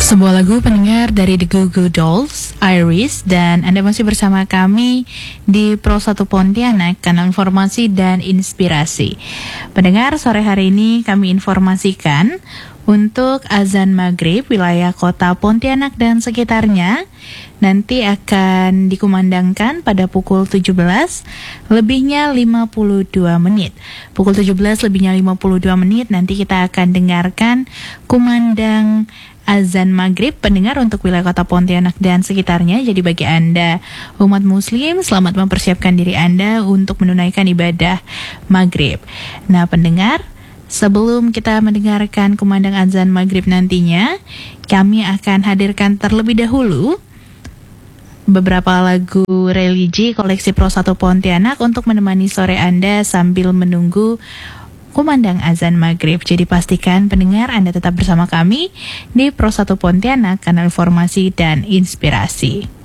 Sebuah lagu pendengar dari The Goo Goo Dolls, Iris, dan Anda masih bersama kami di Pro 1 Pontianak, kanal informasi dan inspirasi. Pendengar, sore hari ini kami informasikan untuk azan maghrib wilayah kota Pontianak dan sekitarnya nanti akan dikumandangkan pada pukul 17 lebihnya 52 menit. Pukul 17 lebihnya 52 menit nanti kita akan dengarkan kumandang azan maghrib pendengar untuk wilayah kota Pontianak dan sekitarnya. Jadi bagi Anda umat muslim, selamat mempersiapkan diri Anda untuk menunaikan ibadah maghrib. Nah pendengar, sebelum kita mendengarkan kumandang azan maghrib nantinya, kami akan hadirkan terlebih dahulu beberapa lagu religi koleksi Pro 1 Pontianak untuk menemani sore Anda sambil menunggu kumandang azan maghrib. Jadi pastikan pendengar Anda tetap bersama kami di Pro 1 Pontianak, kanal informasi dan inspirasi.